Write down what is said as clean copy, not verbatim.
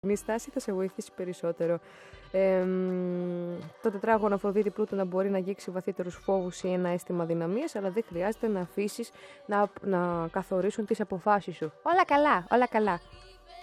Η στάση θα σε βοηθήσει περισσότερο. Το τετράγωνο Αφροδίτη Πλούτονα μπορεί να αγγίξει βαθύτερους φόβους ή ένα αίσθημα δυναμίας, αλλά δεν χρειάζεται να αφήσεις να καθορίσουν τις αποφάσεις σου. Όλα καλά, όλα καλά.